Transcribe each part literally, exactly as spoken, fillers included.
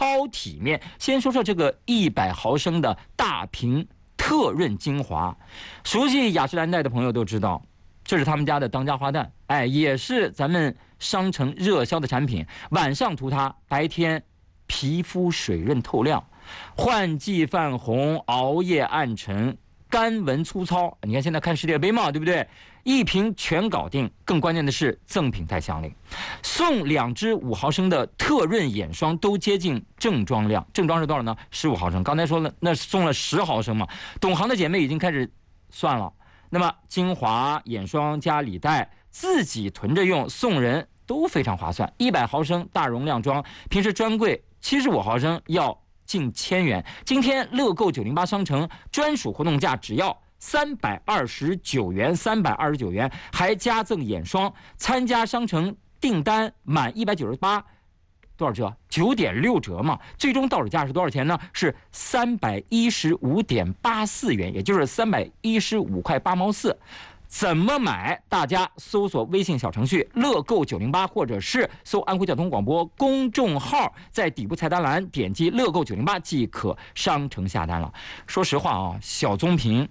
超体面。先说说这个一百毫升的大瓶特润精华，熟悉雅诗兰黛的朋友都知道，这是他们家的当家花旦，哎，也是咱们商城热销的产品。晚上涂它，白天皮肤水润透亮，换季泛红，熬夜暗沉，干纹粗糙。你看现在看世界杯嘛，对不对？一瓶全搞定。更关键的是赠品太响亮，送两支五毫升的特润眼霜，都接近正装量。正装是多少呢？十五毫升。刚才说了，那送了十毫升嘛。懂行的姐妹已经开始算了。那么精华、眼霜加礼袋，自己囤着用，送人都非常划算。一百毫升大容量装，平时专柜七十五毫升要近千元，今天乐购九零八商城专属活动价只要三百二十九元，三百二十九元，还加赠眼霜。参加商城订单满一百九十八，多少折？九点六折嘛。最终到手价是多少钱呢？是三百一十五点八四元，也就是三百一十五块八毛四。怎么买？大家搜索微信小程序乐购九零八，或者是搜安徽交通广播公众号，在底部菜单栏点击乐购九零八即可商城下单了。说实话啊，小棕瓶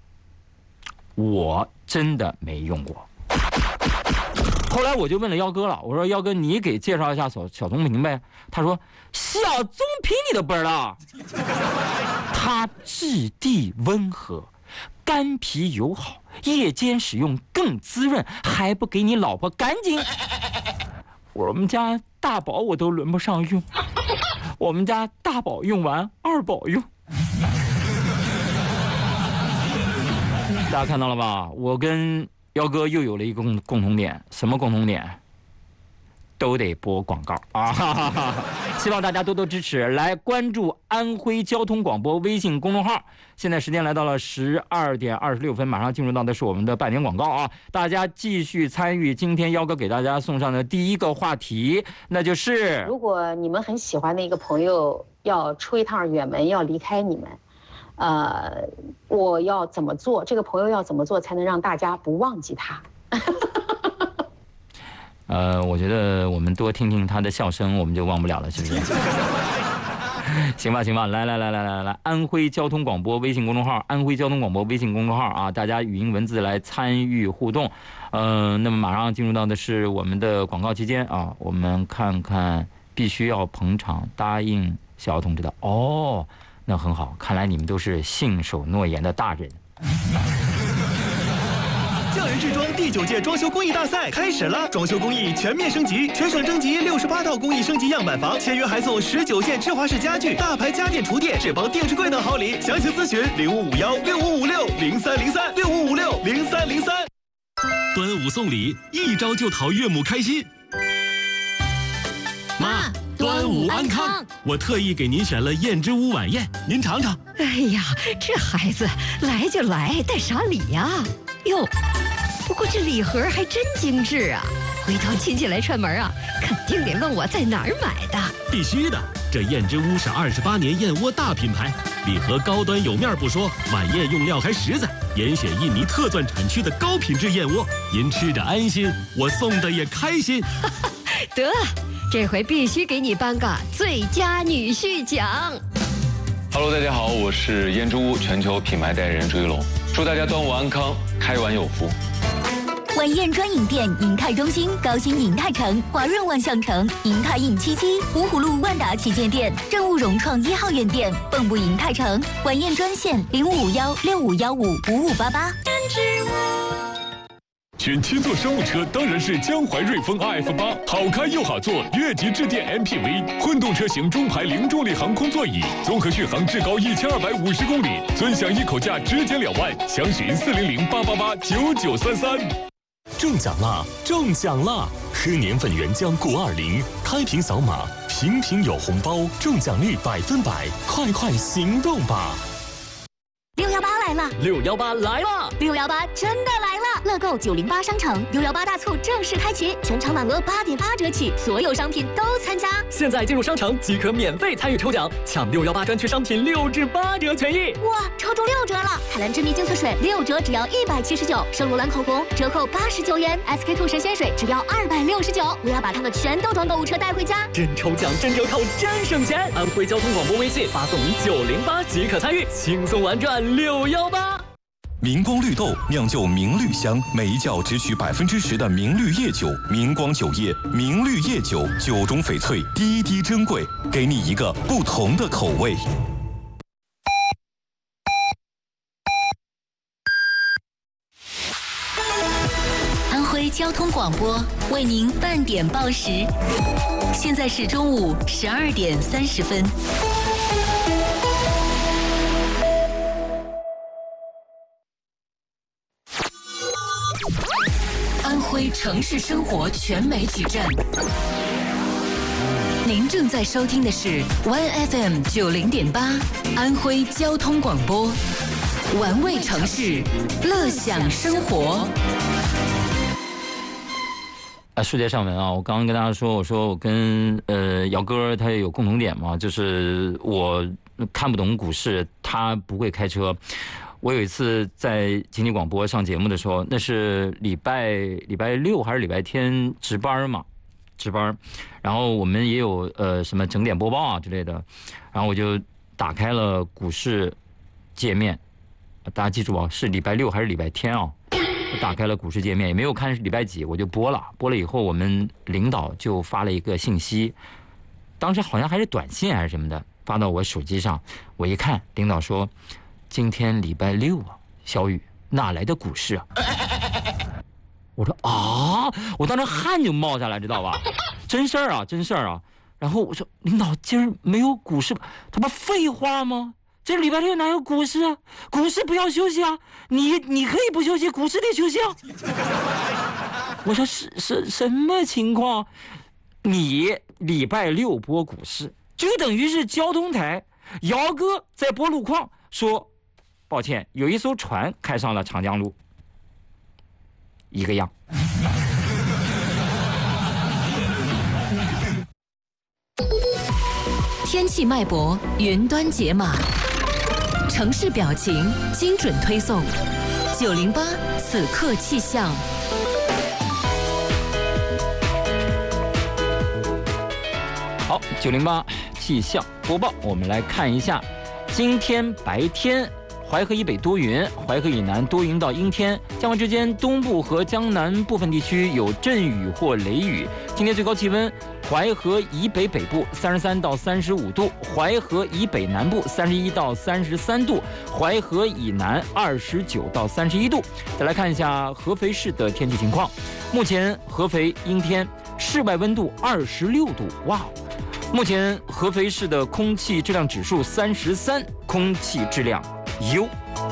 我真的没用过。后来我就问了幺哥了，我说幺哥你给介绍一下小小棕瓶呗。他说小棕瓶你都不知道，它质地温和，干皮友好，夜间使用更滋润，还不给你老婆干净。我们家大宝我都轮不上用，我们家大宝用完二宝用。大家看到了吧？我跟幺哥又有了一个共共同点，什么共同点？都得播广告啊！哈哈哈，希望大家多多支持，来关注安徽交通广播微信公众号。现在时间来到了十二点二十六分，马上进入到的是我们的半点广告啊！大家继续参与今天幺哥给大家送上的第一个话题，那就是如果你们很喜欢的一个朋友要出一趟远门，要离开你们，呃，我要怎么做？这个朋友要怎么做才能让大家不忘记他？ 呃，我觉得我们多听听他的笑声，我们就忘不了了，是不是？行吧，行吧，来来来来来来，安徽交通广播微信公众号，安徽交通广播微信公众号啊，大家语音文字来参与互动。嗯、呃，那么马上进入到的是我们的广告期间啊，我们看看，必须要捧场，答应小姚同志的哦，那很好，看来你们都是信守诺言的大人。 匠人制装第九届装修工艺大赛开始了，装修工艺全面升级，全省征集六十八套工艺升级样板房，签约还送十九件芝华士家具、大牌家电厨电、智邦电视柜等好礼。详情咨询零五五幺六五五六零三零三六五五六零三零三。端午送礼，一招就讨岳母开心。妈，端午安康！我特意给您选了燕之屋晚宴，您尝尝。 哎呀，这孩子来就来，带啥礼呀？哟，不过这礼盒还真精致啊！回头亲戚来串门啊，肯定得问我在哪儿买的。 必须的，这燕之屋是二十八年燕窝大品牌，礼盒高端有面不说，晚宴用料还实在，严选印尼特钻产区的高品质燕窝，您吃着安心，我送的也开心。 得，这回必须给你颁个最佳女婿奖。 Hello， 大家好，我是燕之屋全球品牌代言人朱一龙，祝大家端午安康，开碗有福。 晚宴专营店：银泰中心、高新银泰城、华润万象城、银泰印七七、芜湖路万达旗舰店、正物融创一号院店、蚌埠银泰城。晚宴专线：零五五幺六五幺五五五八八。 选七座商务车当然是江淮瑞风 R F 八，好开又好坐，越级致电 M P V， 混动车型中排零重力航空座椅，综合续航至高一千二百五十公里，尊享一口价直减两万，详询四零零八八八九九三三。 中奖啦！中奖啦！喝年份原浆钴二零，开瓶扫码，瓶瓶有红包，中奖率百分百，快快行动吧！ 六幺八来了！ 六幺八来了！ 六幺八真的来了！ 乐购九零八商城六幺八大促正式开启，全场满额八点八折起，所有商品都参加。 现在进入商城即可免费参与抽奖，抢六幺八专区商品六至八折权益。 哇，抽中六折了！海蓝之谜精粹水六折只要一百七十九，圣罗兰口红折扣八十九元 ，S K two 神仙水只要二百六十九。我要把它们全都装购物车带回家。 真抽奖，真折扣，真省钱！安徽交通广播微信发送九零八即可参与，轻松玩转六幺八。 明光绿豆酿就明绿香，每一窖只取百分之十的明绿叶酒。明光酒业明绿叶酒，酒中翡翠，滴滴珍贵，给你一个不同的口味。 安徽交通广播为您半点报时，现在是中午十二点三十分。安徽城市生活全媒体站，您正在收听的是 Y F M 九零点八安徽交通广播，玩味城市，乐享生活。 啊，世界上文啊，我刚刚跟大家说，我说我跟呃姚哥他也有共同点嘛，就是我看不懂股市，他不会开车。我有一次在经济广播上节目的时候，那是礼拜礼拜六还是礼拜天值班嘛，值班，然后我们也有呃什么整点播报啊之类的，然后我就打开了股市界面，大家记住啊，是礼拜六还是礼拜天啊？我打开了股市界面，也没有看是礼拜几，我就播了，播了以后，我们领导就发了一个信息，当时好像还是短信还是什么的，发到我手机上，我一看，领导说。今天礼拜六啊，小雨哪来的股市啊？我说啊，我当时汗就冒下来，知道吧？真事儿啊，真事儿啊。然后我说领导，今儿没有股市，他不废话吗？这礼拜六哪有股市啊？股市不要休息啊！你你可以不休息，股市得休息啊！我说是是什么情况？你礼拜六播股市，就等于是交通台姚哥在播路况说。抱歉，有一艘船开上了长江路，一个样。 天气脉搏，云端解码，城市表情，精准推送。九零八此刻气象。 好，九零八气象播报，我们来看一下，今天白天。淮河以北多云，淮河以南多云到阴天，降温之间，东部和江南部分地区有阵雨或雷雨。今天最高气温，淮河以北北部三十三到三十五度，淮河以北南部三十一到三十三度，淮河以南二十九到三十一度。再来看一下合肥市的天气情况，目前合肥阴天，室外温度二十六度，哇！目前合肥市的空气质量指数三十三，空气质量优。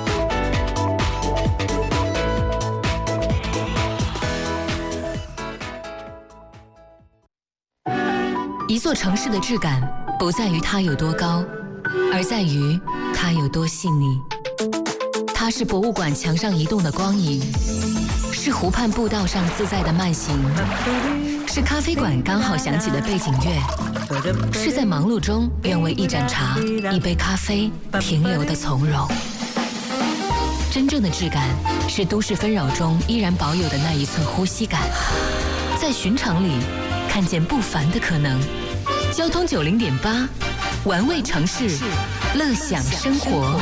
一座城市的质感不在于它有多高，而在于它有多细腻。它是博物馆墙上移动的光影，是湖畔步道上自在的慢行，是咖啡馆刚好响起的背景乐，是在忙碌中愿为一盏茶、一杯咖啡停留的从容。真正的质感是都市纷扰中依然保有的那一寸呼吸感，在寻常里看见不凡的可能。交通九零点八，玩味城市，乐享生活。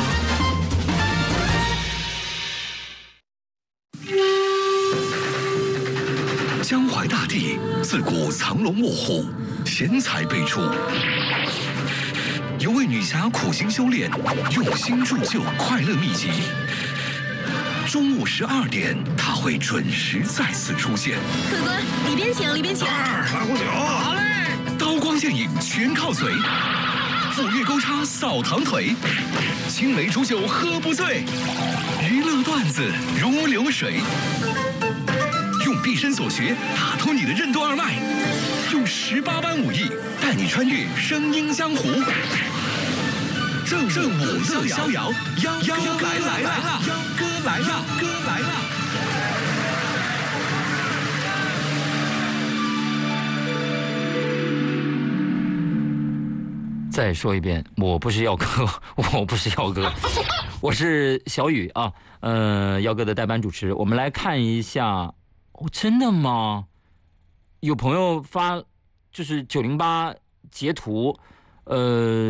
江淮大地自古藏龙卧虎，贤才辈出。有位女侠苦心修炼，用心铸就快乐秘籍。中午十二点，她会准时再次出现。 客官，里边请，里边请。 来壶酒。好嘞。刀光剑影全靠嘴，斧钺钩叉扫堂腿，青梅煮酒喝不醉，娱乐段子如流水。用毕生所学打通你的任督二脉，用十八般武艺带你穿越声音江湖。正正午乐逍遥，妖妖哥来来了，妖哥来了，哥来了。 再说一遍，我不是耀哥，我不是耀哥，我是小雨啊，呃，耀哥的代班主持。我们来看一下，哦，真的吗？有朋友发就是九零八截图，呃。